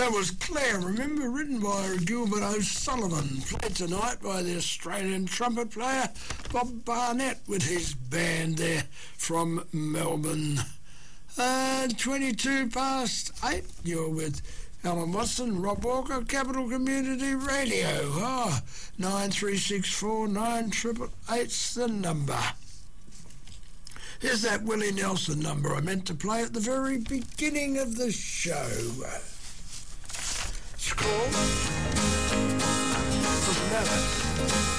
That was Claire, remember, written by Gilbert O'Sullivan, played tonight by the Australian trumpet player Bob Barnett with his band there from Melbourne. 22 past 8, you're with Alan Watson, Rob Walker, Capital Community Radio. 9364 9888's the number. Here's that Willie Nelson number I meant to play at the very beginning of the show. It's called Doesn't Matter.